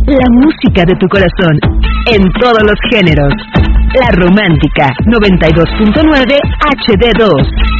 La música de tu corazón, en todos los géneros. La Romántica 92.9 HD2.